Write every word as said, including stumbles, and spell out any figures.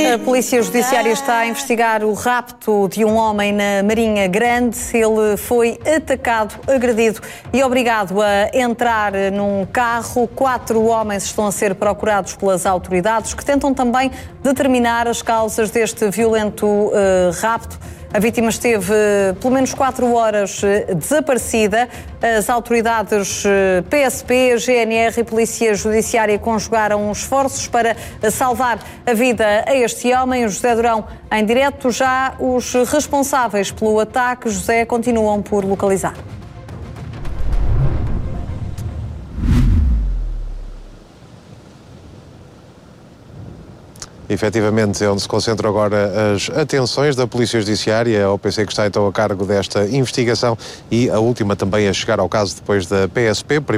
A Polícia Judiciária está a investigar o rapto de um homem na Marinha Grande. Ele foi atacado, agredido e obrigado a entrar num carro. Quatro homens estão a ser procurados pelas autoridades, que tentam também determinar as causas deste violento uh, rapto. A vítima esteve pelo menos quatro horas desaparecida. As autoridades P S P, G N R e Polícia Judiciária conjugaram esforços para salvar a vida a este homem. O José Durão em direto. Já os responsáveis pelo ataque, José, continuam por localizar. Efetivamente, é onde se concentram agora as atenções da Polícia Judiciária, a O P C que está então a cargo desta investigação e a última também a chegar ao caso depois da P S P.